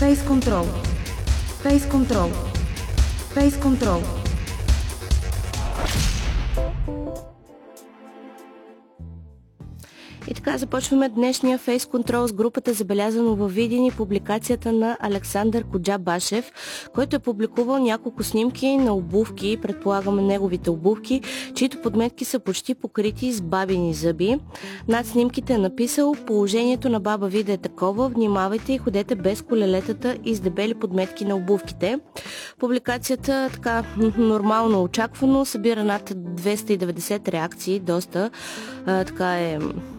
Face Control. Face Control. Face Control. И така започваме днешния Face Control с групата Забелязано във Видин и публикацията на Александър Коджабашев, който е публикувал няколко снимки на обувки, предполагаме неговите обувки, чието подметки са почти покрити с бабини зъби. Над снимките е написал: положението на баба Вида е такова, внимавайте и ходете без колелетата и с дебели подметки на обувките. Публикацията така нормално очаквано събира над 290 реакции, доста така е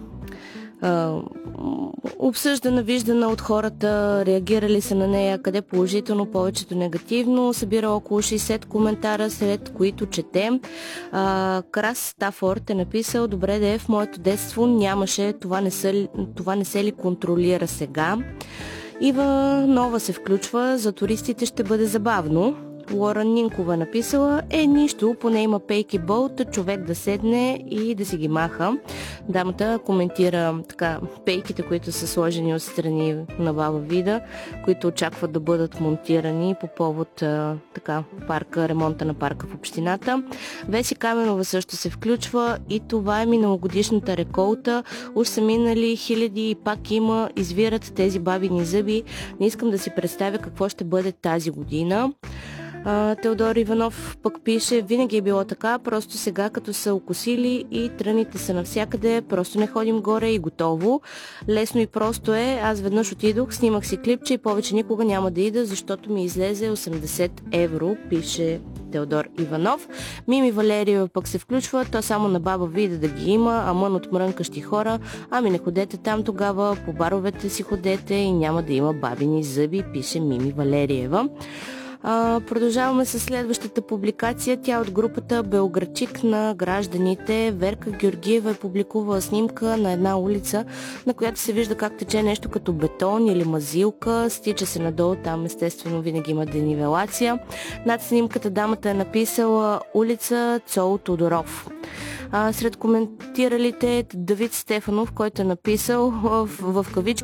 обсъждана, виждана от хората, реагирали са на нея, къде положително, повечето негативно. Събира около 60 коментара, сред които четем. Крас Стафорд е написал: добре де, в моето детство нямаше, това не се ли контролира сега? Ива Нова се включва: за туристите ще бъде забавно. Лора Нинкова написала: нищо, поне има пейки болт, човек да седне и да си ги маха. Дамата коментира така пейките, които са сложени отстрани на баба Вида, които очакват да бъдат монтирани по повод така ремонта на парка в общината. Веси Каменова също се включва: и това е миналогодишната реколта, уж са минали хиляди и пак има, извират тези бабини зъби, не искам да си представя какво ще бъде тази година. Теодор Иванов пък пише: винаги е било така, просто сега като са окосили и тръните са навсякъде, просто не ходим горе и готово. Лесно и просто е, аз веднъж отидох, снимах си клипче и повече никога няма да ида, защото ми излезе 80 евро, пише Теодор Иванов. Мими Валериева пък се включва: то само на баба Вида да ги има, мън от мрънкащи хора, ами не ходете там тогава, по баровете си ходете и няма да има бабини зъби, пише Мими Валериева. Продължаваме с следващата публикация. Тя от групата Белградчик на гражданите. Верка Георгиева е публикувала снимка на една улица, на която се вижда как тече нещо като бетон или мазилка. Стича се надолу, там естествено винаги има денивелация. Над снимката дамата е написала: улица Цол Тодоров. Сред коментиралите Давид Стефанов, който е написал в кавички: